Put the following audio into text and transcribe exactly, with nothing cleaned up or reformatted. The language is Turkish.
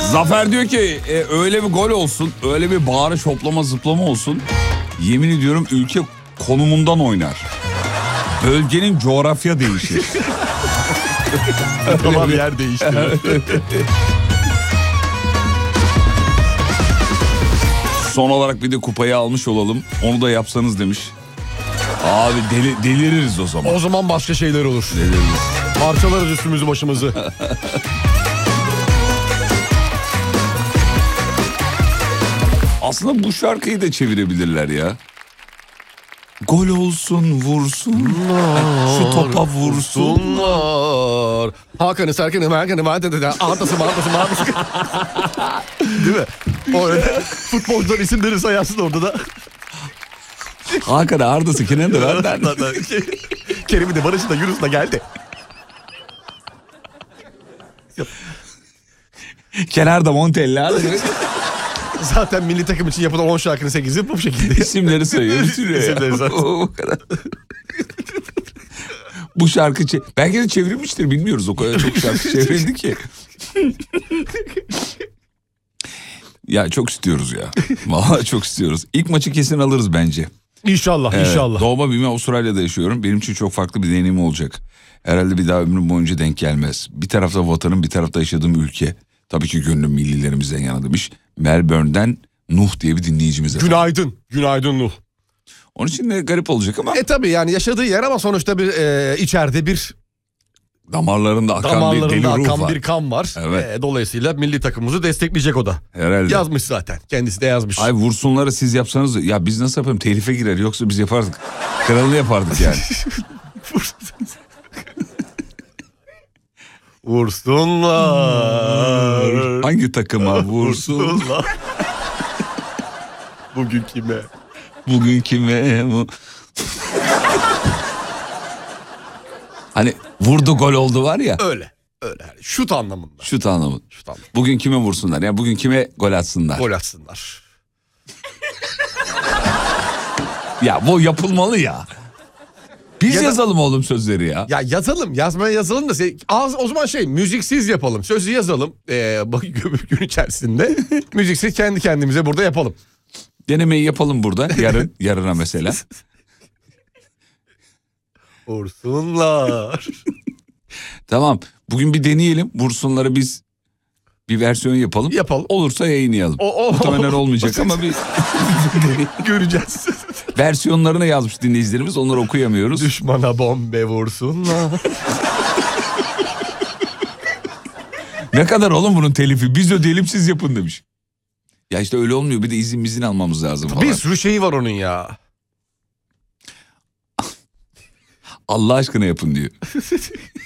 Zafer diyor ki e, öyle bir gol olsun, öyle bir bağırış, hoplama, zıplama olsun. Yemin ediyorum ülke konumundan oynar. Bölgenin coğrafya değişir. Ama bir yer değişti. Son olarak bir de kupayı almış olalım. Onu da yapsanız demiş. Abi deli, deliririz o zaman. O zaman başka şeyler olur. Deliririz. Parçalarız üstümüzü başımızı. Aslında bu şarkıyı da çevirebilirler ya. Gol olsun vursunlar, şu topa vursunlar. Hakan'ı, Serkan'ı, Merkan'ı, Merkan'ı, Artas'ı, Martas'ı, Martas'ı. Değil mi? O öyle futbolcular isimleri sayarsın orada da. Hakan Arda'sı Kenan da benden. Kerem'i de Barış'ı da Yunus'u da geldi. Kenarda Montella. Zaten milli takım için yapılan on şarkının sekizi bu şekilde. İsimleri sayıyor. İsimleri zaten. O kadar. Bu şarkı çe- belki de çevrilmiştir, bilmiyoruz, o kadar çok şarkı çevrildi ki. Ya çok istiyoruz ya. Vallahi çok istiyoruz. İlk maçı kesin alırız bence. İnşallah, Evet, inşallah. Doğma büyüme Avustralya'da yaşıyorum. Benim için çok farklı bir deneyim olacak. Herhalde bir daha ömrüm boyunca denk gelmez. Bir tarafta vatanım, bir tarafta yaşadığım ülke. Tabii ki gönlüm millilerimizden yana demiş. Melbourne'den Nuh diye bir dinleyicimiz. Efendim. Günaydın. Günaydın Nuh. Onun için de garip olacak ama. E tabii yani yaşadığı yer ama sonuçta bir e, içeride bir Damarlarında akan damarlarında bir deli ruh akan var. bir kan var. Evet. E, dolayısıyla milli takımımızı destekleyecek o da. Herhalde. Yazmış zaten. Kendisi de yazmış. Ay vursunları siz yapsanız, ya biz nasıl yapalım, telife girer, yoksa biz yapardık. Kralını yapardık yani. Vursunlar. Hangi takıma vursun? Vursunlar. Bugün kime? Bugün kime bu? Hani vurdu gol oldu var ya. Öyle. Öyle. Yani şut anlamında. Şut anlamı. Şut anlamında. Bugün kime vursunlar? Yani bugün kime gol atsınlar? Gol atsınlar. Ya bu yapılmalı ya. Biz Ya da- yazalım oğlum sözleri ya. Ya yazalım, yazmaya yazalım da şey, az, o zaman şey müziksiz yapalım. Sözü yazalım. Ee, bak gün içerisinde müziksiz kendi kendimize burada yapalım. Denemeyi yapalım burada. Yarın, yarına mesela. Vursunlar. Tamam. Bugün bir deneyelim. Vursunları biz bir versiyon yapalım. Yapalım. Olursa yayınlayalım. O, o, Muhtemelen olmayacak ama bir göreceğiz. versiyonlarını yazmış dinleyicilerimiz. Onları okuyamıyoruz. Düşmana bombe vursunlar. Ne kadar oğlum bunun telifi? Biz ödeyelim, siz yapın demiş. Ya işte öyle olmuyor. Bir de izin izin almamız lazım falan. Bir sürü şeyi var onun ya. Allah aşkına yapın diyor.